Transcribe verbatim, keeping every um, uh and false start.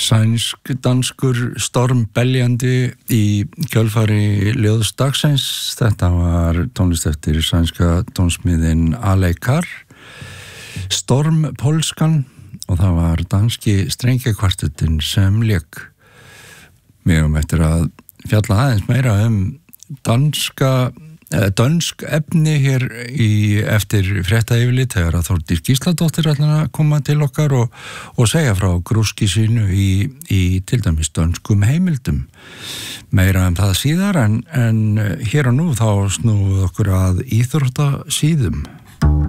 Sænsk-danskur stormbeljandi í kjölfari ljóðs dagsins. Þetta var tónlist eftir sænska tónsmiðin Aleikar, Stormpolskan, og það var danski strengjakvartettinn sem lék. Við höfum eftir að fjalla aðeins meira um danska dönsk efni hér í eftir fréttayfirlit þegar að Þórdís Gísladóttir ætlar að koma til okkar og, og segja frá grúski sínu í, í til dæmis dönskum heimildum. Meira um það síðar en, en hér og nú þá snúum við okkur að íþróttasíðum.